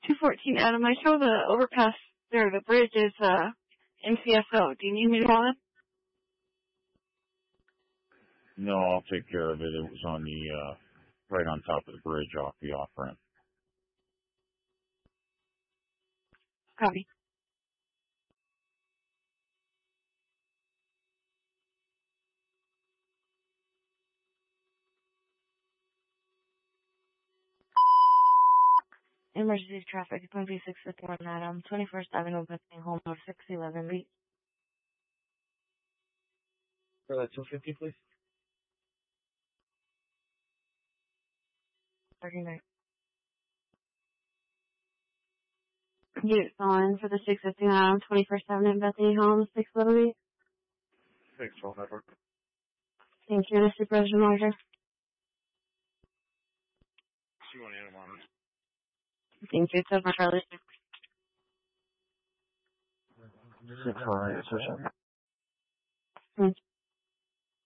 214, Adam. I show the overpass there. The bridge is MCSO. Do you need me to call it? No, I'll take care of it. It was on the, right on top of the bridge off the off-ramp. Copy. Emergency traffic, 2651 Adam, 21st Avenue, Bethany, home of 611 Reed. For that 250, please. 39. Unit calling for the 615 Adam, 21st Avenue, Bethany, home 611 Reed. 612 network. Thank you, Mr. President Manager. C1 Adam on. Thank you, it's Charlie. 648, sir. Thank you.